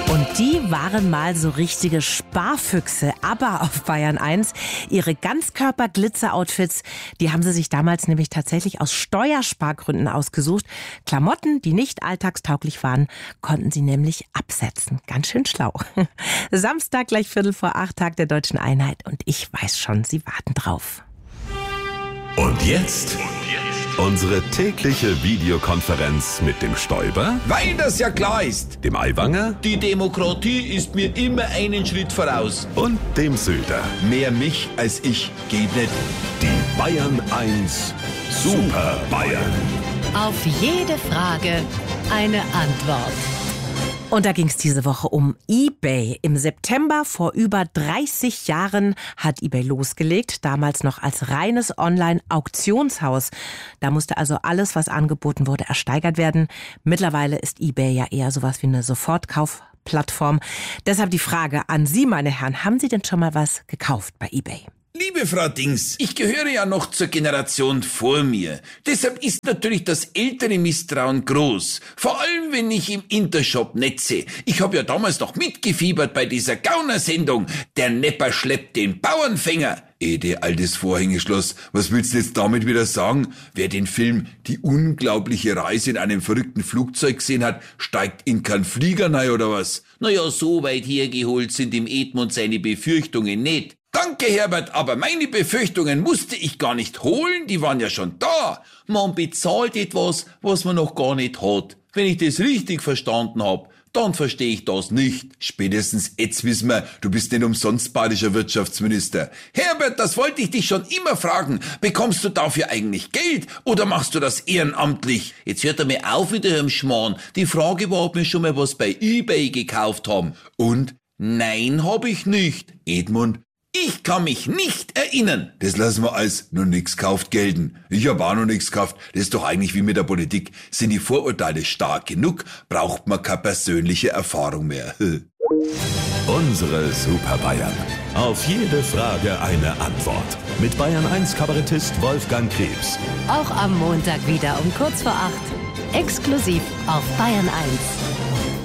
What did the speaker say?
Und die waren mal so richtige Sparfüchse, aber auf Bayern 1. Ihre Ganzkörper-Glitzer-Outfits, die haben sie sich damals nämlich tatsächlich aus Steuerspargründen ausgesucht. Klamotten, die nicht alltagstauglich waren, konnten sie nämlich absetzen. Ganz schön schlau. Samstag gleich 7:45, Tag der Deutschen Einheit. Und ich weiß schon, Sie warten drauf. Und jetzt unsere tägliche Videokonferenz mit dem Stoiber, Weil das ja klar ist. dem Aiwanger Die Demokratie ist mir immer einen Schritt voraus. und dem Söder. Mehr mich als ich geht nicht. Die Bayern 1 Super Bayern. Auf jede Frage eine Antwort. Und da ging es diese Woche um eBay. Im September vor über 30 Jahren hat eBay losgelegt, damals noch als reines Online-Auktionshaus. Da musste also alles, was angeboten wurde, ersteigert werden. Mittlerweile ist eBay ja eher sowas wie eine Sofortkaufplattform. Deshalb die Frage an Sie, meine Herren, haben Sie denn schon mal was gekauft bei eBay? Liebe Frau Dings, ich gehöre ja noch zur Generation vor mir. Deshalb ist natürlich das ältere Misstrauen groß. Vor allem, wenn ich im Intershop netze. Ich habe ja damals noch mitgefiebert bei dieser Gaunersendung. Der Nepper schleppt den Bauernfänger. Altes Vorhängeschloss, was willst du jetzt damit wieder sagen? Wer den Film Die unglaubliche Reise in einem verrückten Flugzeug gesehen hat, steigt in keinen Flieger rein oder was? Naja, so weit hergeholt sind dem Edmund seine Befürchtungen nicht. Danke, Herbert, aber meine Befürchtungen musste ich gar nicht holen, die waren ja schon da. Man bezahlt etwas, was man noch gar nicht hat. Wenn ich das richtig verstanden hab, dann verstehe ich das nicht. Spätestens jetzt wissen wir, du bist nicht umsonst bayerischer Wirtschaftsminister. Herbert, das wollte ich dich schon immer fragen. Bekommst du dafür eigentlich Geld oder machst du das ehrenamtlich? Jetzt hört er mir auf mit dem Schmarrn. Die Frage war, ob wir schon mal was bei eBay gekauft haben. Und? Nein, hab ich nicht. Edmund? Ich kann mich nicht erinnern. Das lassen wir als noch nix kauft gelten. Ich hab auch noch nix gekauft. Das ist doch eigentlich wie mit der Politik. Sind die Vorurteile stark genug, braucht man keine persönliche Erfahrung mehr. Unsere Super Bayern. Auf jede Frage eine Antwort. Mit Bayern 1 Kabarettist Wolfgang Krebs. Auch am Montag wieder um kurz vor 8. Exklusiv auf Bayern 1.